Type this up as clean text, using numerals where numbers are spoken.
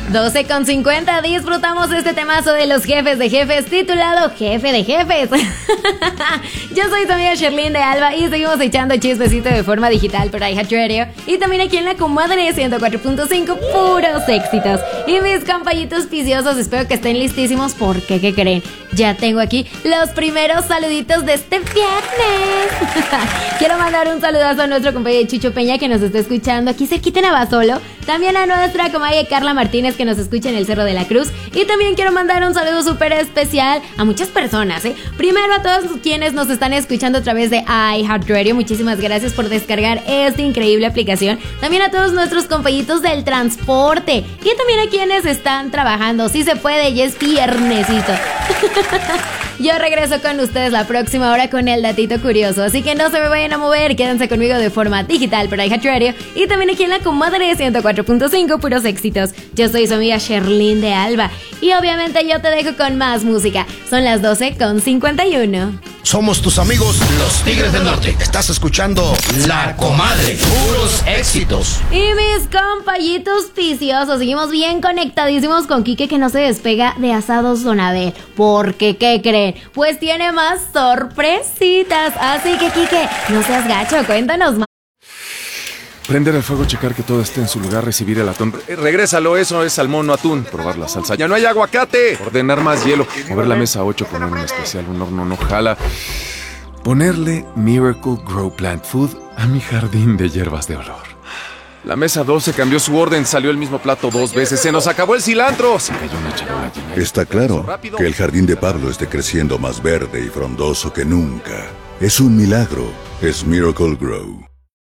12:50, disfrutamos este temazo de los jefes de jefes titulado Jefe de Jefes. Yo soy tu amiga Sherlyn de Alba y seguimos echando chismecito de forma digital por iHeartRadio y también aquí en la comadre 104.5, puros éxitos. Y mis compañitos viciosos, espero que estén listísimos porque, ¿qué creen? Ya tengo aquí los primeros saluditos de este viernes. Quiero mandar un saludazo a nuestro compañero Chucho Peña que nos está escuchando aquí cerquita en Abasolo. También a nuestra comadre Carla Martínez que nos escucha en el Cerro de la Cruz. Y también quiero mandar un saludo súper especial a muchas personas, Primero a todos quienes nos están escuchando a través de iHeartRadio. Muchísimas gracias por descargar esta increíble aplicación. También a todos nuestros compañitos del transporte. Y también a quienes están trabajando. Si se puede, ya es viernesito. Yo regreso con ustedes la próxima hora con el datito curioso. Así que no se me vayan a mover. Quédense conmigo de forma digital por iHeartRadio. Y también aquí en la comadre 104.5, puros éxitos. Yo soy su amiga Sherlyn de Alba. Y obviamente yo te dejo con más música. Son las 12:51. Somos tus amigos, los Tigres del Norte. Estás escuchando La Comadre, puros éxitos. Y mis compañitos viciosos, seguimos bien conectadísimos con Quique, que no se despega de Asados Don Abel. Porque, ¿qué creen? Pues tiene más sorpresitas. Así que, Quique, no seas gacho, cuéntanos más. Prender el fuego, checar que todo esté en su lugar, recibir el atún. Regrésalo, eso es salmón, no atún. Probar la salsa. ¡Ya no hay aguacate! Ordenar más hielo. Mover la mesa 8, poner un especial, un horno no jala. Ponerle Miracle Grow Plant Food a mi jardín de hierbas de olor. La mesa 12 cambió su orden, salió el mismo plato 2 veces. ¡Se nos acabó el cilantro! Se cayó una charola llena. Está claro que el jardín de Pablo esté creciendo más verde y frondoso que nunca. Es un milagro. Es Miracle Grow.